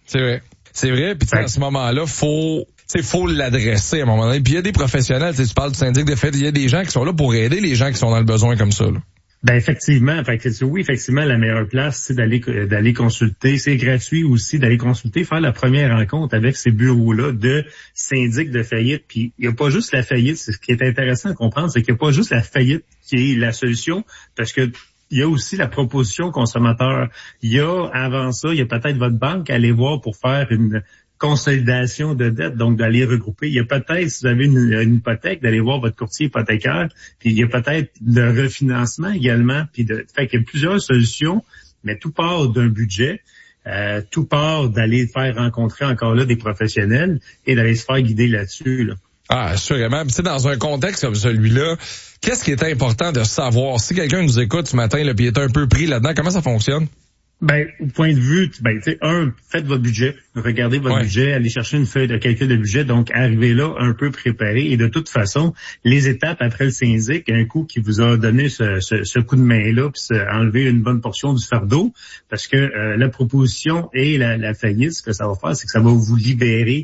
C'est vrai. C'est vrai, puis à ce moment-là, faut l'adresser à un moment donné. Puis il y a des professionnels, tu parles du syndic de fait, il y a des gens qui sont là pour aider les gens qui sont dans le besoin comme ça, là. Ben effectivement, oui, effectivement, la meilleure place, c'est d'aller consulter. C'est gratuit aussi d'aller consulter, faire la première rencontre avec ces bureaux-là de syndic de faillite. Puis il n'y a pas juste la faillite. Ce qui est intéressant à comprendre, c'est qu'il n'y a pas juste la faillite qui est la solution, parce que il y a aussi la proposition consommateur. Il y a, avant ça, il y a peut-être votre banque à aller voir pour faire une consolidation de dette, donc d'aller regrouper. Il y a peut-être, si vous avez une hypothèque, d'aller voir votre courtier hypothécaire, puis il y a peut-être le refinancement également, fait qu'il y a plusieurs solutions, mais tout part d'un budget, tout part d'aller faire rencontrer encore là des professionnels et d'aller se faire guider là-dessus, là. Ah, assurément. Puis dans un contexte comme celui-là, qu'est-ce qui est important de savoir? Si quelqu'un nous écoute ce matin, là, puis est un peu pris là-dedans, comment ça fonctionne? Ben, au point de vue, faites votre budget, regardez votre budget, allez chercher une feuille de calcul de budget, donc arrivez là un peu préparé. Et de toute façon, les étapes après le syndic, un coup qui vous a donné ce coup de main-là, puis enlever une bonne portion du fardeau, parce que la proposition et la faillite, ce que ça va faire, c'est que ça va vous libérer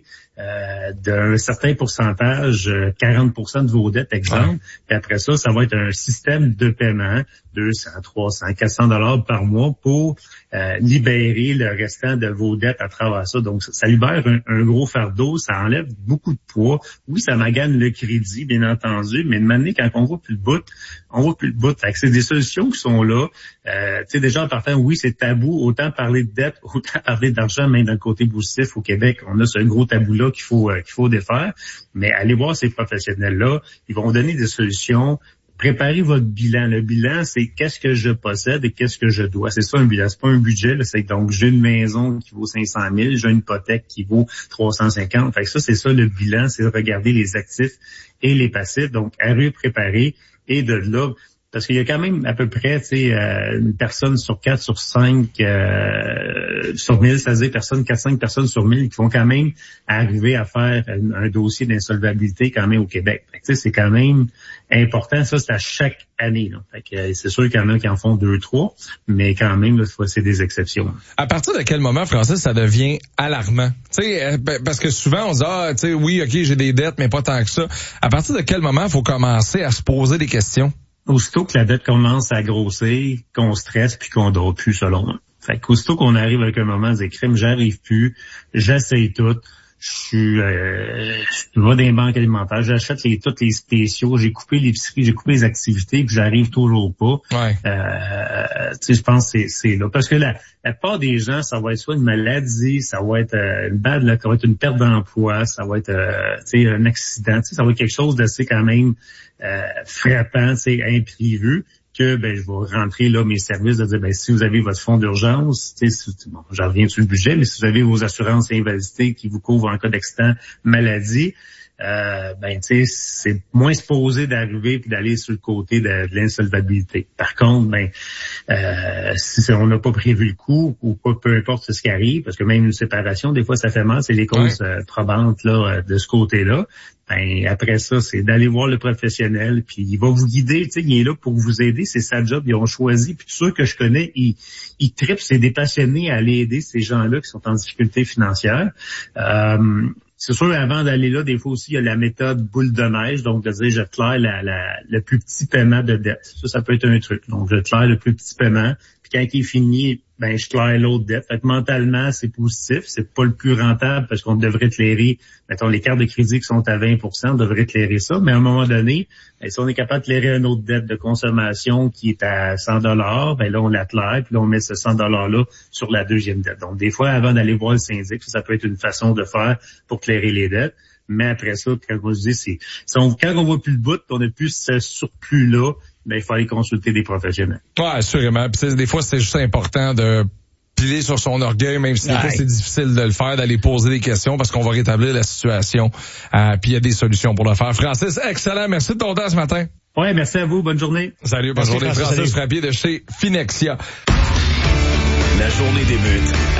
d'un certain pourcentage, 40% de vos dettes, exemple. Puis après ça, ça va être un système de paiement, 200, 300, 400 $ par mois pour libérer le restant de vos dettes à travers ça. Donc, ça libère un gros fardeau, ça enlève beaucoup de poids. Oui, ça magane le crédit, bien entendu, mais de manière, quand on voit plus le bout, on voit plus le bout. Fait que c'est des solutions qui sont là. Déjà, en partant, oui, c'est tabou. Autant parler de dette, autant parler d'argent, même d'un côté positif au Québec. On a ce gros tabou-là qu'il faut défaire. Mais allez voir ces professionnels-là. Ils vont donner des solutions. Préparez votre bilan. Le bilan, c'est qu'est-ce que je possède et qu'est-ce que je dois. C'est ça un bilan. C'est pas un budget, là. C'est donc j'ai une maison qui vaut 500 000, j'ai une hypothèque qui vaut 350. Fait que ça, c'est ça le bilan, c'est de regarder les actifs et les passifs. Donc, à préparer et de là, parce qu'il y a quand même à peu près, une personne sur 4, sur 5, sur 1000, c'est-à-dire 4-5 personnes sur 1000 qui vont quand même arriver à faire un dossier d'insolvabilité quand même au Québec. Fait que, c'est quand même important. Ça, c'est à chaque année, là. Fait que, c'est sûr qu'il y en a qui en font 2, 3, mais quand même, là, c'est des exceptions. À partir de quel moment, Francis, ça devient alarmant? Parce que souvent, on se dit, oui, OK, j'ai des dettes, mais pas tant que ça. À partir de quel moment il faut commencer à se poser des questions? Aussitôt que la dette commence à grossir, qu'on stresse puis qu'on dort plus, selon moi. Fait qu'aussitôt qu'on arrive avec un moment de crime, j'arrive plus, j'essaye tout, je vais dans les banques alimentaires, j'achète tous les spéciaux, j'ai coupé l'épicerie, j'ai coupé les activités, puis j'arrive toujours pas. Je pense que c'est là. Parce que la plupart des gens, ça va être soit une maladie, ça va être ça va être une perte d'emploi, ça va être un accident, ça va être quelque chose d'assez quand même frappant, imprévu, que je vais rentrer là mes services de dire si vous avez votre fonds d'urgence, j'en reviens sur le budget, mais si vous avez vos assurances et invalidité qui vous couvrent en cas d'accident, maladie, c'est moins supposé d'arriver puis d'aller sur le côté de l'insolvabilité. Par contre, si on n'a pas prévu le coup ou pas, peu importe ce qui arrive, parce que même une séparation, des fois, ça fait mal, c'est les causes probantes là de ce côté-là. Après ça, c'est d'aller voir le professionnel, puis il va vous guider, il est là pour vous aider, c'est sa job, ils ont choisi, puis tous ceux que je connais, ils trippent, c'est des passionnés à aller aider ces gens-là qui sont en difficulté financière. C'est sûr, avant d'aller là, des fois aussi, il y a la méthode boule de neige, donc de dire je claire le plus petit paiement de dette. Ça peut être un truc. Donc, je claire le plus petit paiement, puis quand il est fini, je claire l'autre dette. Fait que mentalement, c'est positif, c'est pas le plus rentable parce qu'on devrait clairer, mettons, les cartes de crédit qui sont à 20%, on devrait clairer ça, mais à un moment donné, si on est capable de clairer une autre dette de consommation qui est à 100 $, là, on la claire, puis là, on met ce 100 $-là sur la deuxième dette. Donc, des fois, avant d'aller voir le syndic, ça peut être une façon de faire pour clairer les dettes. Mais après ça, quand on se dit, quand on voit plus le bout, on n'a plus ce surplus-là, il faut aller consulter des professionnels. Ouais, assurément. Puis des fois, c'est juste important de piler sur son orgueil, même si des fois c'est difficile de le faire, d'aller poser des questions parce qu'on va rétablir la situation. Puis il y a des solutions pour le faire. Francis, excellent. Merci de ton temps ce matin. Ouais, merci à vous. Bonne journée. Salut, bonne journée. Francis Frappier de chez Finexia. La journée débute